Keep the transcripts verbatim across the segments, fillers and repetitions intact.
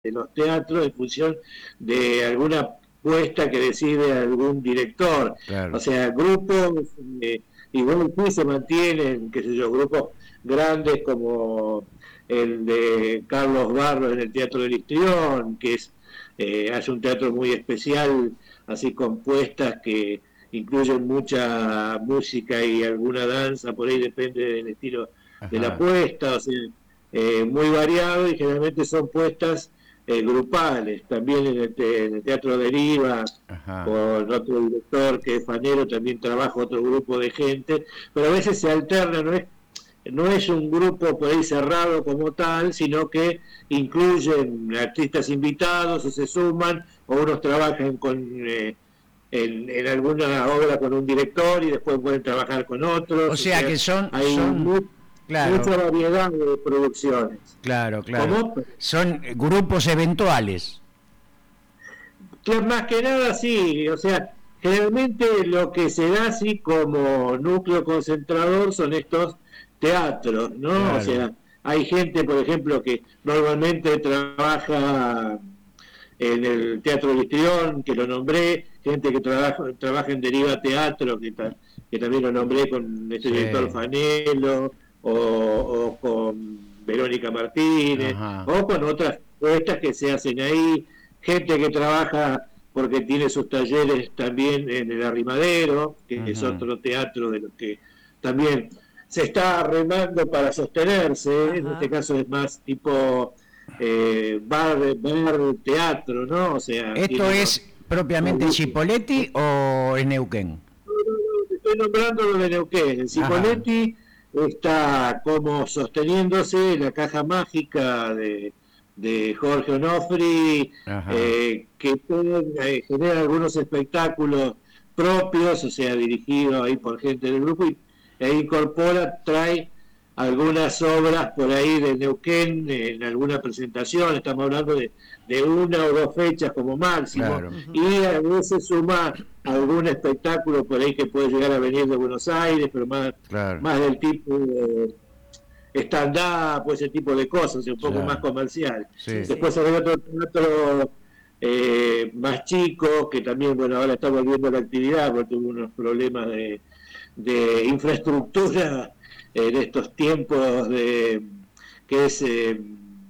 de los teatros en función de alguna puesta que decide algún director. Claro. O sea, grupos, eh, igual que se mantienen, qué sé yo, grupos grandes como el de Carlos Barros en el Teatro del Histrión, que es eh, hace un teatro muy especial, así con puestas que incluyen mucha música y alguna danza, por ahí depende del estilo de la Ajá. puesta, o sea, eh, muy variado, y generalmente son puestas eh, grupales. También en el, te, en el Teatro Deriva, Ajá. con otro director que es Fanero, también trabaja otro grupo de gente, pero a veces se alterna, no es no es un grupo por ahí cerrado como tal, sino que incluyen artistas invitados o se suman, o unos trabajan con eh, en, en alguna obra con un director y después pueden trabajar con otros. O O sea sea, que son, hay son, mu claro, mucha variedad de producciones. claro, claro. ¿Cómo? Son grupos eventuales. Que más que nada sí, o sea, generalmente lo que se da así como núcleo concentrador son estos teatros, ¿no? O Claro. sea, hay gente, por ejemplo, que normalmente trabaja en el Teatro del Histrión, que lo nombré, gente que trabaja, trabaja en Deriva Teatro, que, ta, que también lo nombré con este Sí. director Fanelo, o, o con Verónica Martínez, Ajá. o con otras puestas que se hacen ahí, gente que trabaja porque tiene sus talleres también en el Arrimadero, que uh-huh. es otro teatro de los que también se está remando para sostenerse. Ajá. En este caso es más tipo eh, bar, bar teatro, ¿no? O sea, ¿esto es unos, propiamente en Cipolletti o en Neuquén? Estoy nombrando lo de Neuquén. En Cipolletti está como sosteniéndose la caja mágica de, de Jorge Onofri, eh, que pueden, eh, genera algunos espectáculos propios, o sea, dirigidos ahí por gente del grupo, y e incorpora, trae algunas obras por ahí de Neuquén en alguna presentación. Estamos hablando de, de una o dos fechas como máximo, claro. Y a veces suma algún espectáculo por ahí que puede llegar a venir de Buenos Aires, pero más, claro. más del tipo de stand-up, ese tipo de cosas, un poco claro. más comercial. Sí. Después hay otro teatro eh, más chico, que también, bueno, ahora está volviendo a la actividad porque tuvo unos problemas de, de infraestructura en estos tiempos de que es eh,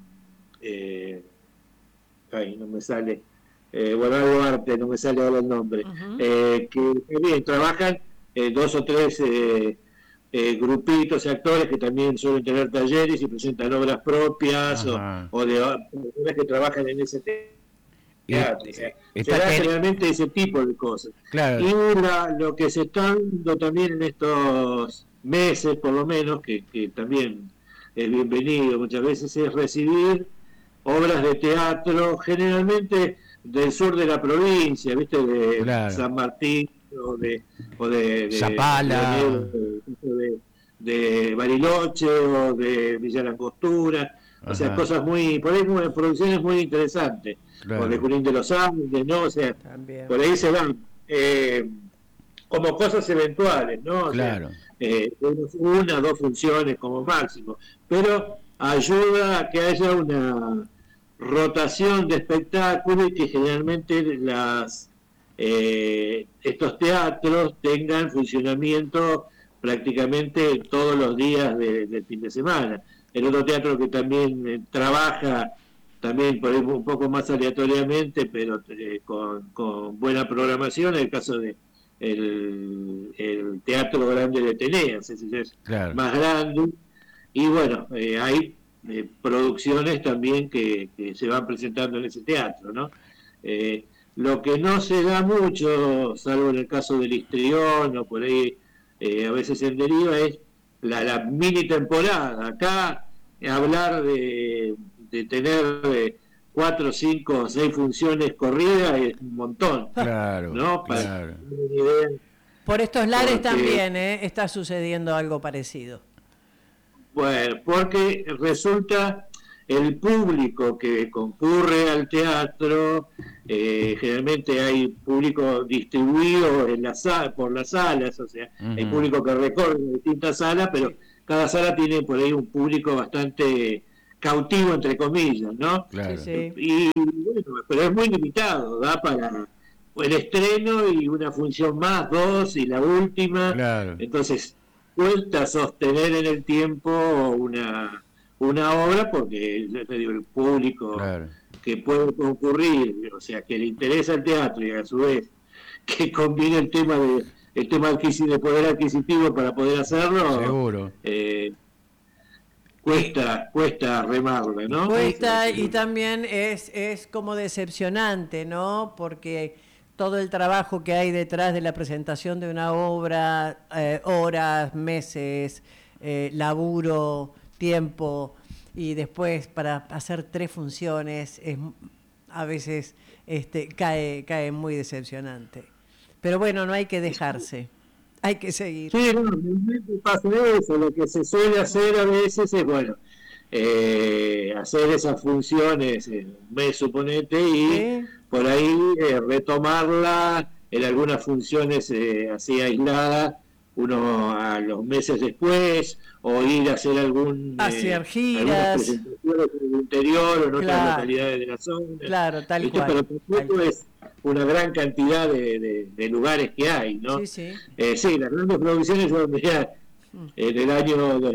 eh, ay, no me sale eh, bueno, algo arte, no me sale ahora el nombre. Uh-huh. eh, que, que bien, trabajan eh, dos o tres eh, eh, grupitos de actores que también suelen tener talleres y presentan obras propias, o, o de personas que trabajan en ese teatro. O sea, se da generalmente ese tipo de cosas. Claro. Y la, lo que se está dando también en estos meses, por lo menos, que, que también es bienvenido muchas veces, es recibir obras de teatro, generalmente del sur de la provincia, ¿viste? De claro. San Martín, o de, o de, de Zapala, de, de, de Bariloche, o de Villa Langostura, o sea, cosas muy, por ahí muy, producciones muy interesantes, claro. O de Junín de los Andes, ¿no? O sea, también. Por ahí se van eh, como cosas eventuales, ¿no? O claro. sea, eh, una, dos funciones como máximo, pero ayuda a que haya una rotación de espectáculos y que generalmente las eh, estos teatros tengan funcionamiento prácticamente todos los días de, del fin de semana. El otro teatro que también eh, trabaja también por ahí un poco más aleatoriamente, pero eh, con, con buena programación, es el caso de el, el Teatro Grande de Teneas, ese es claro. más grande, y bueno, eh, hay eh, producciones también que, que se van presentando en ese teatro, ¿no? Eh, lo que no se da mucho, salvo en el caso del Histrión o por ahí eh, a veces en Deriva, es la, la mini temporada. Acá hablar de, de tener eh, cuatro, cinco, seis funciones corridas es un montón, claro, ¿no? Para claro. Por estos lares porque, también ¿eh? está sucediendo algo parecido. Bueno, porque resulta el público que concurre al teatro, eh, generalmente hay público distribuido en la sala, por las salas, o sea, uh-huh. hay público que recorre distintas salas, pero cada sala tiene por ahí un público bastante cautivo, entre comillas, ¿no? Claro. Sí, sí. Y bueno, pero es muy limitado, da para el estreno y una función más, dos y la última. Claro. Entonces, cuesta sostener en el tiempo una, una obra porque yo te digo, el público Claro. que puede concurrir, o sea, que le interesa el teatro y a su vez que combine el tema de el tema adquisitivo, de poder adquisitivo para poder hacerlo, Seguro. eh, cuesta cuesta remarla, ¿no? Cuesta Sí, sí. y también es, es como decepcionante, ¿no? Porque todo el trabajo que hay detrás de la presentación de una obra, eh, horas, meses, eh, laburo, tiempo, y después para hacer tres funciones, es, a veces este, cae, cae muy decepcionante. Pero bueno, no hay que dejarse, hay que seguir. Sí, no, realmente pasa eso. Lo que se suele hacer a veces es, bueno, eh, hacer esas funciones en un mes, suponete, y ¿Sí? por ahí eh, retomarla en algunas funciones eh, así aisladas, uno a los meses después, o ir a hacer algún Hacer eh, giras. algunas presentaciones en el interior o en otras Claro. localidades de la zona. Claro, tal ¿Viste? cual. Pero tampoco Tal- es una gran cantidad de, de, de lugares que hay, ¿no? Sí, sí. Eh, sí, las grandes producciones yo mirá, en el año dos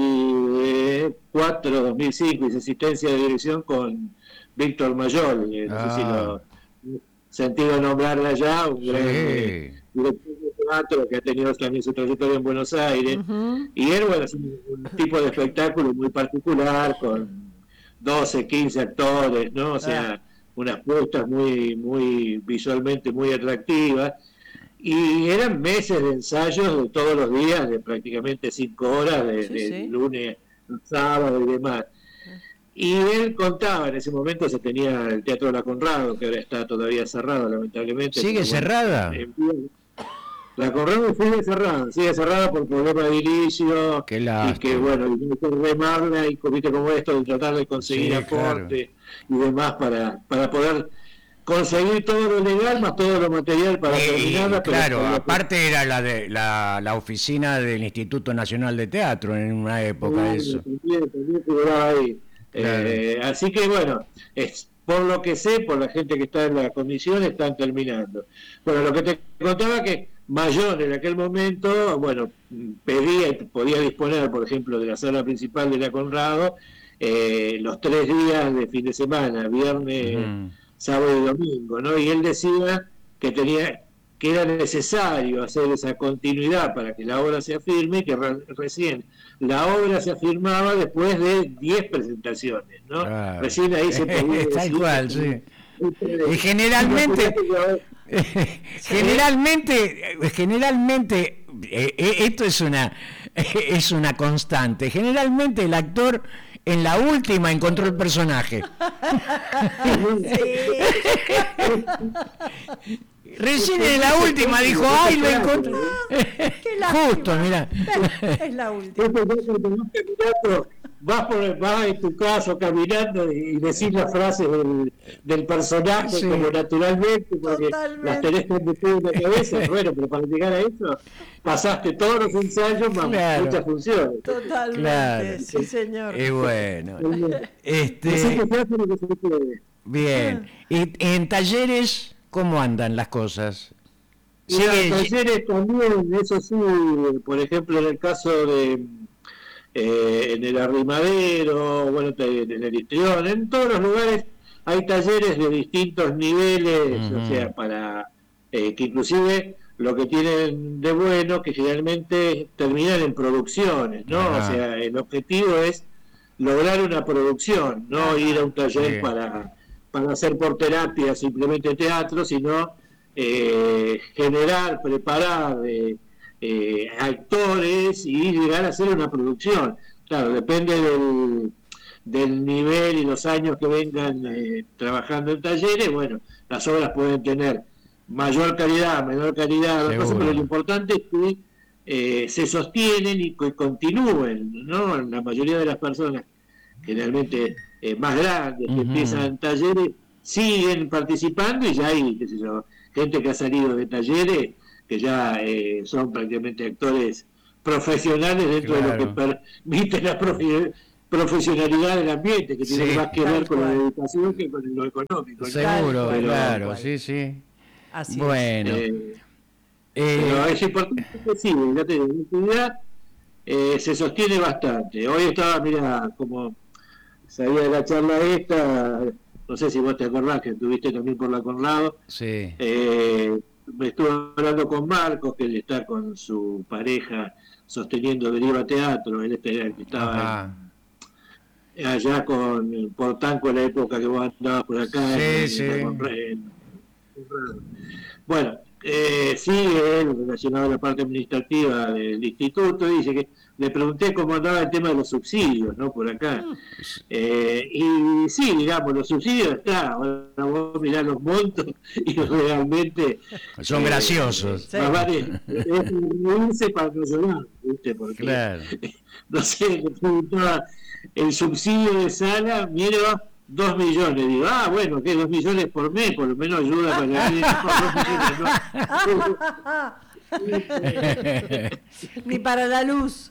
mil cuatro, dos mil cinco hice asistencia de dirección con Víctor Mayol, eh, no Ah. sé si lo sentido nombrarla ya, un gran eh, Sí. director de teatro que ha tenido también su trayectoria en Buenos Aires, Ujú. y él, bueno, es un, un tipo de espectáculo muy particular, con doce, quince actores, ¿no? O sea, unas puestas muy, muy visualmente muy atractivas, y eran meses de ensayos de todos los días, de prácticamente cinco horas, de, Sí, de sí. lunes a sábado y demás. Y él contaba, en ese momento se tenía el Teatro La Conrado, que ahora está todavía cerrado, lamentablemente. ¿Sigue pero bueno, cerrada? en pie. La Conrado sigue cerrada, sigue cerrada por problemas de edilicio, Qué y que lástima. bueno, y hay que remarla, y viste como esto, de tratar de conseguir Sí, aporte y demás para, para poder conseguir todo lo legal más todo lo material para Y, terminarla. pero claro, todavía- aparte era la de la, la oficina del Instituto Nacional de Teatro en una época eso. También, también figuraba ahí. Claro. Eh, así que bueno, es, por lo que sé, por la gente que está en la comisión, están terminando. Bueno, lo que te contaba que Mayol en aquel momento, bueno, pedía y podía disponer, por ejemplo, de la sala principal de la Conrado, eh, los tres días de fin de semana, viernes, Ujú. sábado y domingo, ¿no? Y él decía que tenía que era necesario hacer esa continuidad para que la obra se afirme, y que re- recién la obra se afirmaba después de diez presentaciones, ¿no? Claro. Recién ahí se podía Tal decir cual, que- sí. que- Y generalmente, que- generalmente, generalmente, eh, eh, esto es una, es una constante. Generalmente el actor en la última encontró el personaje. Recién en la última dijo, ¡ay, lo encontré! Qué lástima. Justo, mira. Es la última. Entonces, vos cuando vas caminando, vas, por, vas en tu caso caminando y, y decís las frases del, del personaje Sí. como naturalmente, porque Totalmente. las tenés conducidas en la cabeza. Bueno, pero para llegar a eso, pasaste todos los ensayos más Claro. muchas funciones. Totalmente, Claro. sí, señor. Y bueno, Así este, que se hace lo que se puede. bien. Y en talleres, ¿cómo andan las cosas? Y los Sigue- talleres también, eso sí, por ejemplo, en el caso de eh, en el Arrimadero, bueno, te- en el Histrión, en todos los lugares hay talleres de distintos niveles, Ujú. o sea, para eh, que inclusive lo que tienen de bueno, que generalmente terminan en producciones, ¿no? Ajá. O sea, el objetivo es lograr una producción, no Ajá. ir a un taller Sí. para, para hacer por terapia simplemente teatro, sino eh, generar, preparar eh, eh, actores y llegar a hacer una producción. Claro, depende del, del nivel y los años que vengan eh, trabajando en talleres. Bueno, las obras pueden tener mayor calidad, menor calidad, Seguro. cosas, pero lo importante es que eh, se sostienen y que continúen, ¿no? La mayoría de las personas, generalmente eh, más grandes, que Ujú. empiezan talleres, siguen participando, y ya hay, qué sé yo, gente que ha salido de talleres que ya eh, son prácticamente actores profesionales dentro Claro. de lo que permite la, profi- profesionalidad del ambiente, que tiene Sí, más que ver con la educación que con lo económico. Seguro, Pero, claro, sí, sí. Así bueno. Eh, Eh, pero es importante que sí, ya te digo, la actividad eh, se sostiene bastante. Hoy estaba, mira, como salía de la charla esta, no sé si vos te acordás que estuviste también por la Conrado, sí. eh, me estuve hablando con Marcos, que él está con su pareja sosteniendo Deriva Teatro, él este, que estaba Ajá. en, allá con Portanco en la época que vos andabas por acá, Sí, en, sí. en la Conrado. Bueno, eh, sigue él relacionado a la parte administrativa del instituto, dice que le pregunté cómo andaba el tema de los subsidios, ¿no? Por acá. Eh, y sí, digamos, los subsidios está, ahora vos mirás los montos y realmente... Son eh, graciosos. Sí. Más vale, es reírse para no llorar, ¿viste? Porque, Claro. no sé, le preguntaba, el subsidio de sala, miro, dos millones. Digo, ah, bueno, que dos millones por mes, por lo menos ayuda para la vida. Ni para la luz.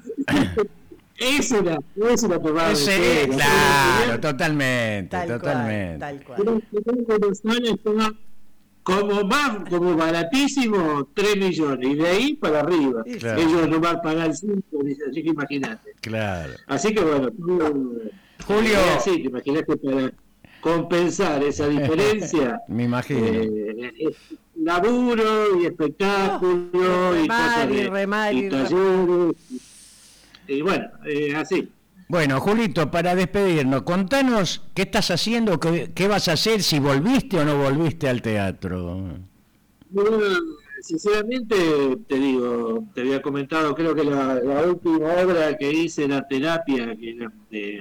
Eso era, eso era tomar de Sí, serio. claro, totalmente, Tal totalmente. cual, tal cual. Pero pero los sala estaba como más, como baratísimo, tres millones, y de ahí para arriba. Claro. Ellos no van a pagar cinco, así que imagínate. Claro. Así que bueno, Julio. sí, te imaginas que para compensar esa diferencia, Me imagino. eh, es laburo y espectáculo Oh, y remar, cosas de, y remar, y y talleres, y, y bueno, eh, así. Bueno, Julito, para despedirnos, contanos qué estás haciendo, qué, qué vas a hacer, si volviste o no volviste al teatro. Bueno, sinceramente, te digo, te había comentado, creo que la, la última obra que hice era Terapia, que era de,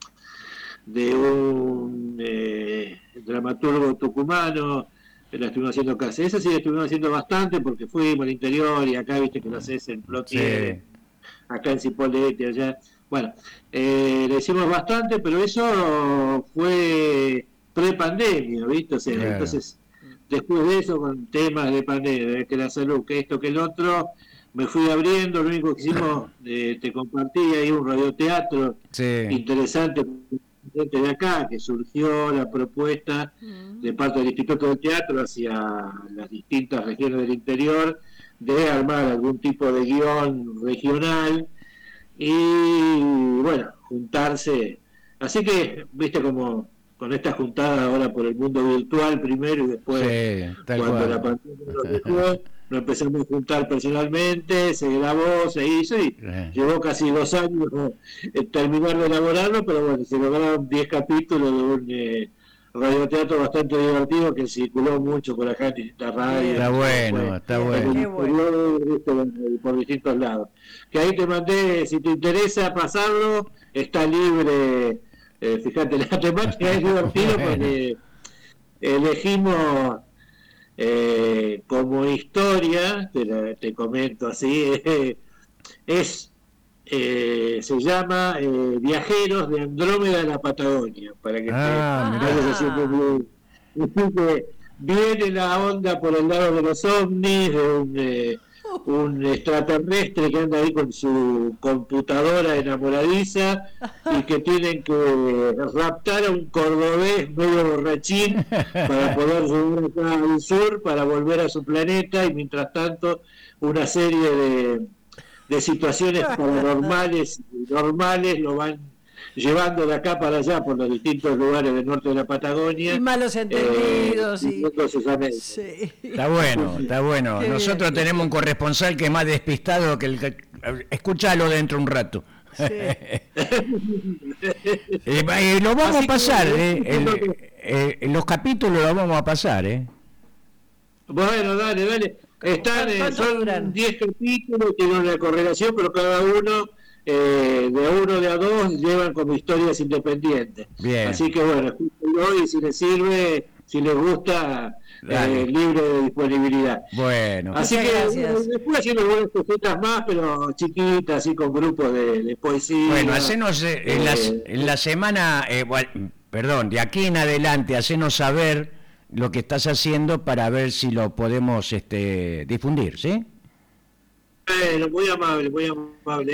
de un eh, dramaturgo tucumano, que la estuvimos haciendo casi. Esa sí la estuvimos haciendo bastante porque fuimos al interior y acá, viste que lo haces en Plotier, Sí. acá en Cipolletti, allá. Bueno, eh, le hicimos bastante, pero eso fue pre-pandemia, ¿viste? O sea, Claro. entonces, después de eso, con temas de pandemia, que la salud, que esto, que el otro, me fui abriendo. Lo único que hicimos, eh, te compartí ahí un radioteatro Sí. interesante de acá, que surgió la propuesta de parte del Instituto del Teatro hacia las distintas regiones del interior de armar algún tipo de guión regional y bueno, juntarse. Así que, viste, como con esta juntada ahora por el mundo virtual primero y después, Sí, tal cuando cual. la pandemia nos dejó, nos empezamos a juntar personalmente, se grabó, se hizo y Sí. llevó casi dos años eh, terminar de elaborarlo, pero bueno, se lograron diez capítulos de un eh, radioteatro bastante divertido que circuló mucho por acá en distintas radios. Está bueno, está Bien, bueno. qué bueno. Por distintos lados. Que ahí te mandé, si te interesa pasarlo, está libre. Eh, fíjate, la temática es divertida porque elegimos eh, como historia, te, la, te comento así, eh, es eh, se llama eh, Viajeros de Andrómeda a la Patagonia, para que Ah, te mirá. vayas haciendo un- un- que viene la onda por el lado de los ovnis, de un, eh, un extraterrestre que anda ahí con su computadora enamoradiza y que tienen que raptar a un cordobés medio borrachín para poder llegar acá al sur para volver a su planeta, y mientras tanto una serie de, de situaciones paranormales y normales lo van llevando de acá para allá por los distintos lugares del norte de la Patagonia. Y malos entendidos. Eh, y... entonces, amén. Sí. Está bueno, está bueno. Qué Nosotros bien. tenemos un corresponsal que es más despistado que el que... Escúchalo dentro un rato. Sí. Eh, eh, lo vamos Así a pasar, que, eh, el- eh, los capítulos los vamos a pasar, ¿eh? Bueno, dale, dale. Están, eh, ¿Cuánto son duran? diez capítulos, tienen una correlación, pero cada uno, eh, de a uno, de a dos, llevan como historias independientes. Bien. Así que bueno, escúchenlo y si les sirve, si les gusta, Dale. eh, libre de disponibilidad. Bueno, Así Muchas que gracias. bueno, después haciendo algunas cositas más, pero chiquitas, así con grupos de, de poesía. bueno, hacenos eh, en, la, Eh, en la semana, eh, bueno, perdón, de aquí en adelante, hacenos saber lo que estás haciendo para ver si lo podemos este, difundir, ¿sí? Bueno, muy amable, muy amable.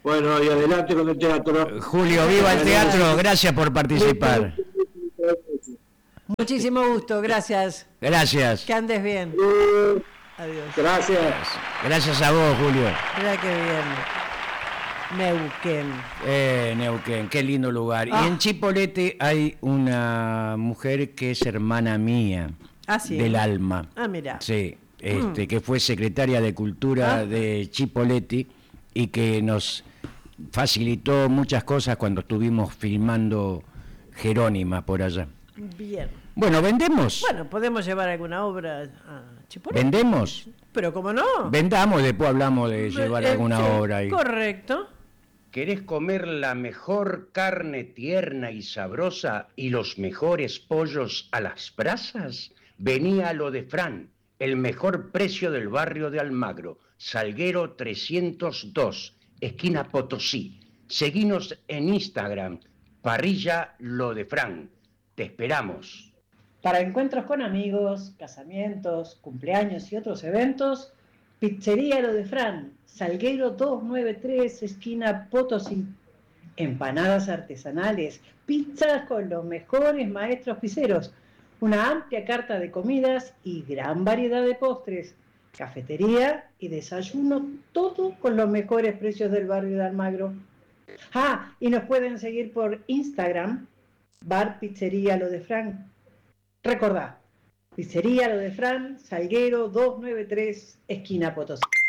Bueno, y adelante con el teatro. Julio, viva el teatro, gracias por participar. Muchísimo gusto, gracias. Gracias. Que andes bien. Adiós. Gracias. Gracias a vos, Julio. Mira qué bien. Neuquén. Eh, Neuquén, qué lindo lugar. Ah. Y en Chipolete hay una mujer que es hermana mía, Ah, sí. del alma. Ah, mira. Sí, este, Mm. que fue secretaria de Cultura Ah. de Chipoleti y que nos facilitó muchas cosas cuando estuvimos filmando Jerónima por allá. Bien. Bueno, ¿vendemos? Bueno, podemos llevar alguna obra a Chipolete. ¿Vendemos? Pero ¿cómo no? Vendamos, después hablamos de llevar Eh, alguna sí, obra ahí. Correcto. ¿Querés comer la mejor carne tierna y sabrosa y los mejores pollos a las brasas? Vení a lo de Fran, el mejor precio del barrio de Almagro, Salguero trescientos dos, esquina Potosí. Seguinos en Instagram, parrilla lo de Fran. Te esperamos. Para encuentros con amigos, casamientos, cumpleaños y otros eventos, Pizzería Lo de Fran, Salguero doscientos noventa y tres, esquina Potosí. Empanadas artesanales, pizzas con los mejores maestros pizzeros, una amplia carta de comidas y gran variedad de postres, cafetería y desayuno, todo con los mejores precios del barrio de Almagro. Ah, y nos pueden seguir por Instagram, Bar Pizzería Lo de Fran. Recordá, Pizzería Lo de Fran, Salguero doscientos noventa y tres, esquina Potosí.